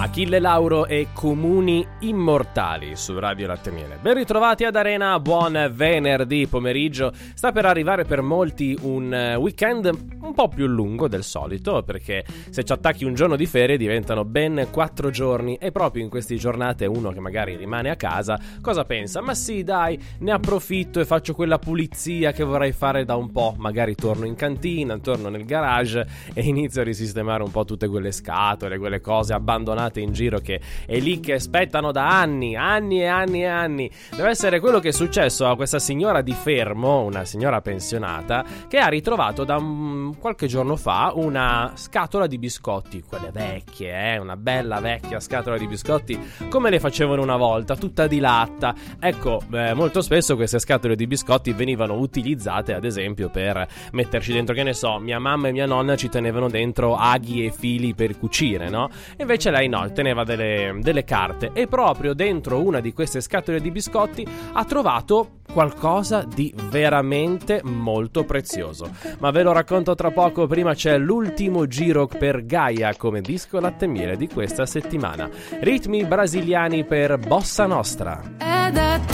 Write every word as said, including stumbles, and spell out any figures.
Achille Lauro e Comuni Immortali su Radio Latte Miele. Ben ritrovati ad Arena, buon venerdì pomeriggio. Sta per arrivare per molti un weekend un po' più lungo del solito, perché se ci attacchi un giorno di ferie diventano ben quattro giorni, e proprio in queste giornate uno che magari rimane a casa cosa pensa? Ma sì, dai, ne approfitto e faccio quella pulizia che vorrei fare da un po', magari torno in cantina, torno nel garage e inizio a risistemare un po' tutte quelle scatole, quelle cose abbandonate in giro che è lì che aspettano da anni, anni e anni e anni. Deve essere quello che è successo a questa signora di Fermo, una signora pensionata, che ha ritrovato da um, qualche giorno fa una scatola di biscotti, quelle vecchie, eh, una bella vecchia scatola di biscotti come le facevano una volta, tutta di latta. Ecco, eh, molto spesso queste scatole di biscotti venivano utilizzate ad esempio per metterci dentro, che ne so, mia mamma e mia nonna ci tenevano dentro aghi e fili per cucire, no? E invece lei no, teneva delle, delle carte, e proprio dentro una di queste scatole di biscotti ha trovato qualcosa di veramente molto prezioso. Ma ve lo racconto tra poco, prima c'è l'ultimo giro per Gaia come disco latte miele di questa settimana. Ritmi brasiliani per Bossa Nostra. È da